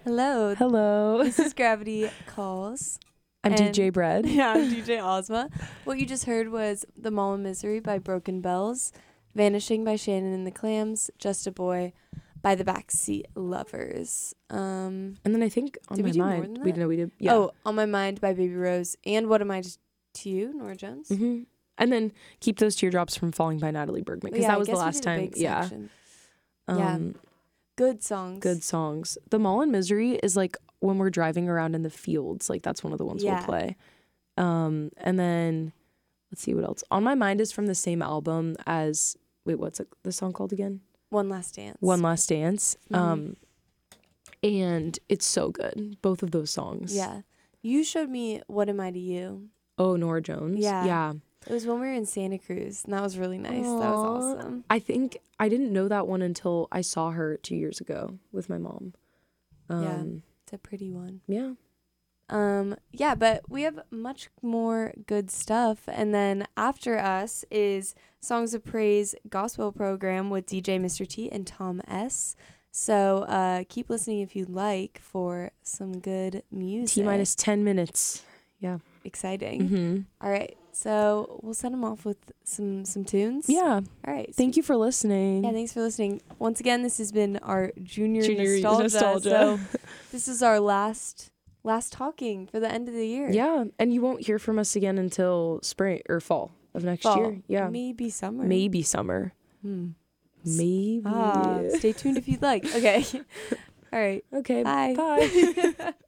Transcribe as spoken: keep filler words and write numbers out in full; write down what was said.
Hello. Hello. This is Gravity Calls. I'm And- D J Bread. Yeah, I'm D J Ozma. What you just heard was The Mall of Misery by Broken Bells, Vanishing by Shannon and the Clams, Just a Boy by the Backseat Lovers. Um, And then I think on Did my we do more mind, than we that? know we did. Yeah. Oh, On My Mind by Baby Rose, and What Am I to You, Nora Jones? hmm And then Keep Those Teardrops from Falling by Natalie Bergman, because Yeah, I that was the guess we last did a time. big Yeah. section. Um, Yeah. Good songs. Good songs. The Mall in Misery is like when we're driving around in the fields. Like that's one of the ones Yeah. we'll play. Um, and then let's see what else. On My Mind is from the same album as wait, what's it, the song called again? One Last Dance. One Last Dance. Mhm. Um, and it's so good. Both of those songs. Yeah. You showed me What Am I to You? Oh, Nora Jones. Yeah. Yeah. It was when we were in Santa Cruz, and that was really nice. That was Aw. awesome. I think I didn't know that one until I saw her two years ago with my mom. Um, It's a pretty one. yeah. Um, yeah, but we have much more good stuff. And then after us is Songs of Praise Gospel Program with D J Mister T and Tom S. So uh, keep listening if you'd like for some good music. T minus ten minutes. Yeah. Exciting. Mm-hmm. All right. So we'll send them off with some some tunes. Yeah. All right. Thank you for listening. Yeah, thanks for listening. Once again, this has been our junior, Junior nostalgia. nostalgia. So this is our last last talking for the end of the year. Yeah. And you won't hear from us again until spring or fall of next Fall. year. Yeah. Maybe summer. Maybe summer. Hmm. Maybe. Ah, stay tuned if you'd like. Okay. All right. Okay. Bye. Bye.